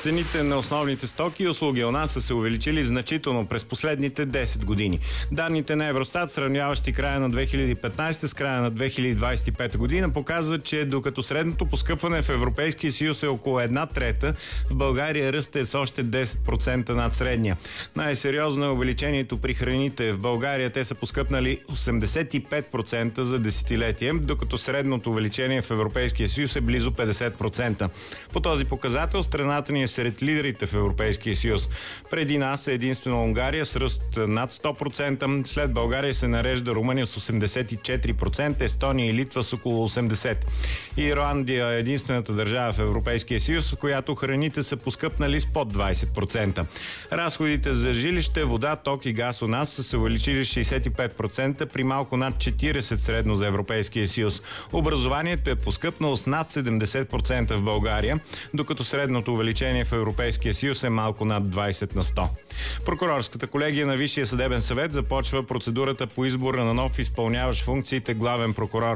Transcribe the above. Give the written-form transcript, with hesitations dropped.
Цените на основните стоки и услуги у нас са се увеличили значително през последните 10 години. Данните на Евростат, сравняващи края на 2015 с края на 2025 година, показват, че докато средното поскъпване в Европейския съюз е около 1/3, в България ръстът е с още 10% над средния. Най-сериозно е увеличението при храните. В България те са поскъпнали 85% за десетилетие, докато средното увеличение в Европейския съюз е близо 50%. По този показател страната ни е сред лидерите в Европейския съюз. Преди нас е единствено Унгария с ръст над 100%, след България се нарежда Румъния с 84%, Естония и Литва с около 80%. Ирландия е единствената държава в Европейския съюз, в която храните са поскъпнали с под 20%. Разходите за жилище, вода, ток и газ у нас са се увеличили 65% при малко над 40% средно за Европейския съюз. Образованието е поскъпнало с над 70% в България, докато средното увеличение в Европейския съюз е малко над 20%. Прокурорската колегия на Висшия съдебен съвет започва процедурата по избора на нов изпълняващ функциите главен прокурор.